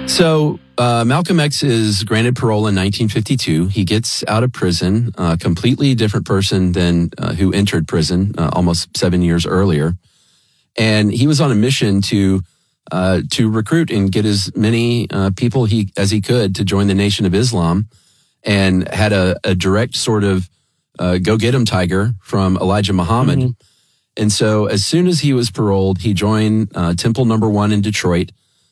So Malcolm X is granted parole in 1952. He gets out of prison, a completely different person than who entered prison almost 7 years earlier. And he was on a mission to recruit and get as many people as he could to join the Nation of Islam, and had a direct sort of go get him tiger from Elijah Muhammad. Mm-hmm. And so as soon as he was paroled, he joined Temple Number 1 in Detroit.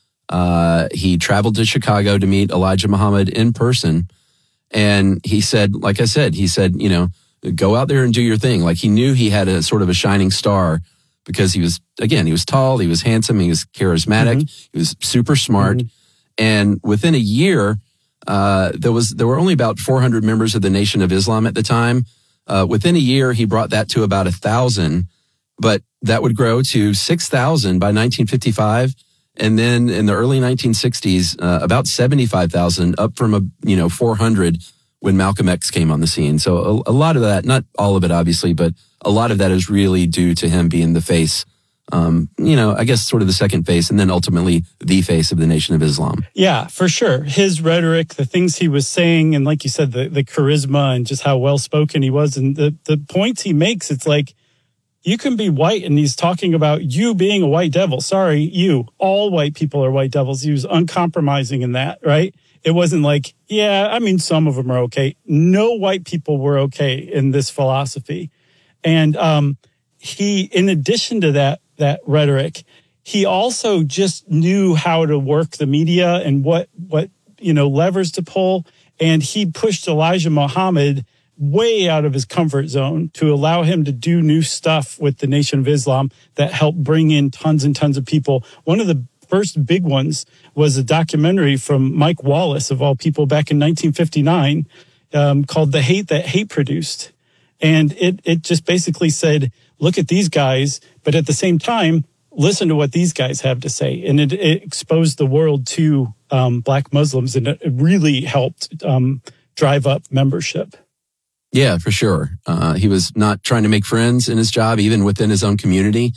He traveled to Chicago to meet Elijah Muhammad in person. And he said, like I said, you know, go out there and do your thing. Like, he knew he had a sort of a shining star because he was tall, he was handsome, he was charismatic, mm-hmm. he was super smart. Mm-hmm. And within a year, there were only about 400 members of the Nation of Islam at the time. Within a year, he brought that to about 1,000, but that would grow to 6,000 by 1955. And then in the early 1960s, about 75,000, up from 400 when Malcolm X came on the scene. So a lot of that, not all of it, obviously, but a lot of that is really due to him being the face, I guess sort of the second face, and then ultimately the face of the Nation of Islam. Yeah, for sure. His rhetoric, the things he was saying, and like you said, the charisma and just how well-spoken he was, and the points he makes, it's like, you can be white, and he's talking about you being a white devil. Sorry, you. All white people are white devils. He was uncompromising in that, right? It wasn't like, yeah, I mean, some of them are okay. No white people were okay in this philosophy. And he, in addition to that rhetoric, he also just knew how to work the media and what levers to pull. And he pushed Elijah Muhammad way out of his comfort zone to allow him to do new stuff with the Nation of Islam that helped bring in tons and tons of people. One of the first big ones was a documentary from Mike Wallace, of all people, back in 1959, called The Hate That Hate Produced. And it just basically said, look at these guys, but at the same time, listen to what these guys have to say. And it exposed the world to Black Muslims, and it really helped drive up membership. Yeah, for sure. He was not trying to make friends in his job, even within his own community.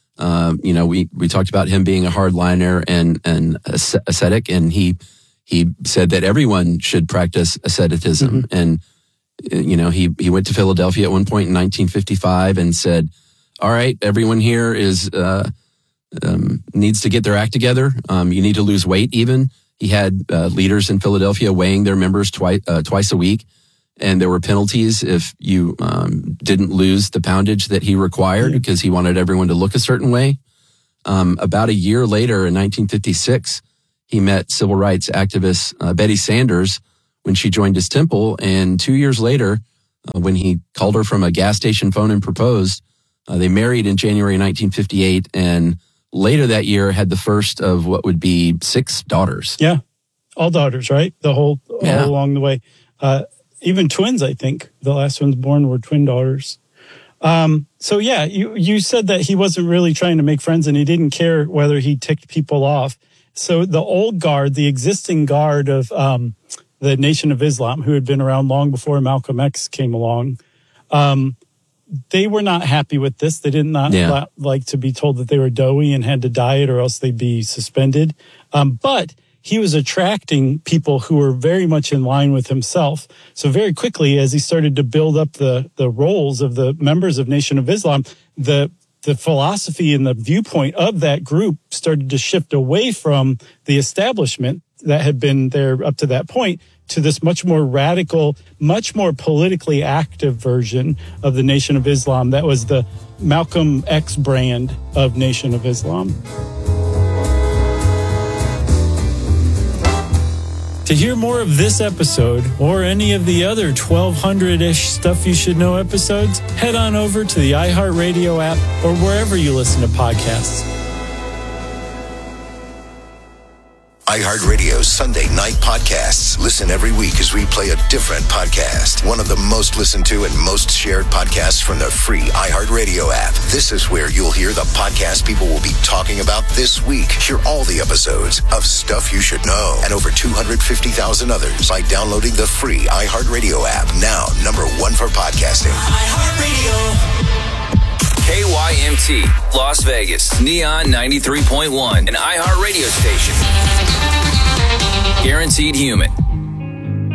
We talked about him being a hardliner and ascetic, and he said that everyone should practice asceticism. Mm-hmm. And, he went to Philadelphia at one point in 1955 and said, all right, everyone here needs to get their act together. You need to lose weight even. He had leaders in Philadelphia weighing their members twice a week. And there were penalties if you didn't lose the poundage that he required, because he wanted everyone to look a certain way. About a year later, in 1956, he met civil rights activist Betty Sanders when she joined his temple. And 2 years later, when he called her from a gas station phone and proposed, they married in January 1958. And later that year had the first of what would be 6 daughters. Yeah, all daughters, right? All along the way. Even twins, I think. The last ones born were twin daughters. So yeah, you said that he wasn't really trying to make friends, and he didn't care whether he ticked people off. So the old guard, the existing guard of the Nation of Islam, who had been around long before Malcolm X came along, they were not happy with this. They did not like to be told that they were doughy and had to diet, or else they'd be suspended. But he was attracting people who were very much in line with himself. So very quickly, as he started to build up the roles of the members of Nation of Islam, the philosophy and the viewpoint of that group started to shift away from the establishment that had been there up to that point to this much more radical, much more politically active version of the Nation of Islam. That was the Malcolm X brand of Nation of Islam. To hear more of this episode or any of the other 1,200-ish Stuff You Should Know episodes, head on over to the iHeartRadio app or wherever you listen to podcasts. iHeartRadio's Sunday night podcasts. Listen every week as we play a different podcast. One of the most listened to and most shared podcasts from the free iHeartRadio app. This is where you'll hear the podcast people will be talking about this week. Hear all the episodes of Stuff You Should Know and over 250,000 others by downloading the free iHeartRadio app. Now, #1 for podcasting. iHeartRadio. KYMT, Las Vegas, Neon 93.1, an iHeartRadio station. Guaranteed Human.